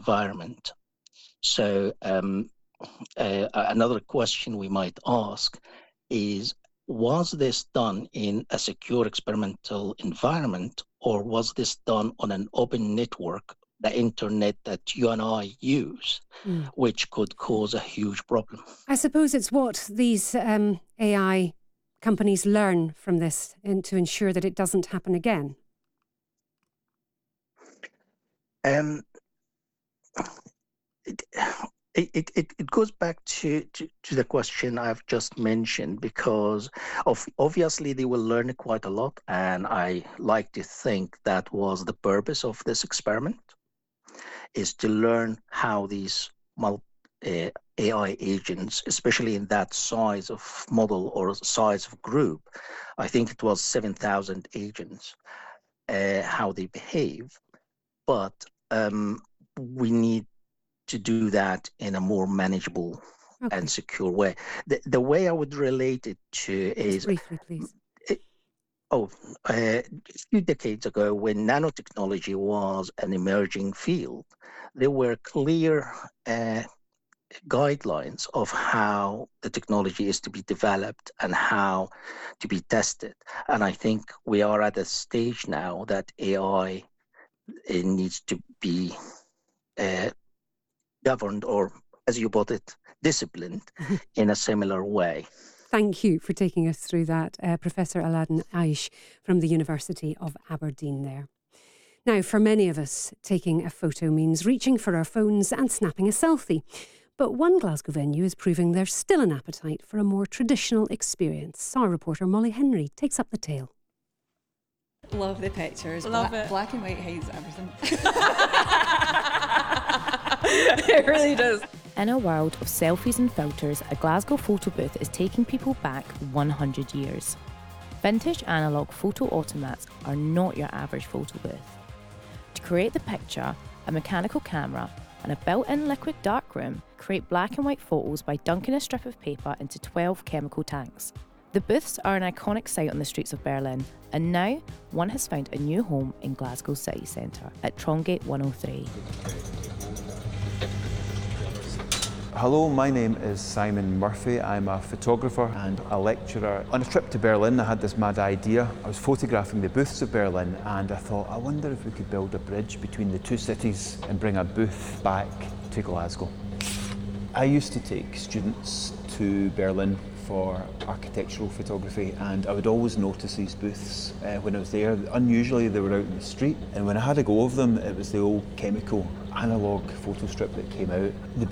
environment. So another question we might ask is, was this done in a secure experimental environment, or was this done on an open network, the internet that you and I use, which could cause a huge problem? I suppose it's what these AI companies learn from this to ensure that it doesn't happen again. It goes back to the question I've just mentioned, because obviously they will learn quite a lot, and I like to think that was the purpose of this experiment, is to learn how these AI agents, especially in that size of model or size of group, I think it was 7,000 agents, how they behave. But we need to do that in a more manageable and secure way. The way I would relate it to is... Briefly, please. A few decades ago, when nanotechnology was an emerging field, there were clear guidelines of how the technology is to be developed and how to be tested. And I think we are at a stage now that AI needs to be governed, or, as you put it, disciplined in a similar way. Thank you for taking us through that, Professor Aladdin Aish from the University of Aberdeen there. Now, for many of us, taking a photo means reaching for our phones and snapping a selfie. But one Glasgow venue is proving there's still an appetite for a more traditional experience. Our reporter Molly Henry takes up the tale. Love the pictures. Love it. Black and white hides everything. It really does. In a world of selfies and filters, a Glasgow photo booth is taking people back 100 years. Vintage analogue photo automats are not your average photo booth. To create the picture, a mechanical camera and a built-in liquid darkroom create black and white photos by dunking a strip of paper into 12 chemical tanks. The booths are an iconic sight on the streets of Berlin, and now one has found a new home in Glasgow city centre at Trongate 103. Hello, my name is Simon Murphy. I'm a photographer and a lecturer. On a trip to Berlin, I had this mad idea. I was photographing the booths of Berlin, and I thought, I wonder if we could build a bridge between the two cities and bring a booth back to Glasgow. I used to take students to Berlin for architectural photography, and I would always notice these booths when I was there. Unusually, they were out in the street, and when I had a go of them, it was the old chemical analogue photo strip that came out. The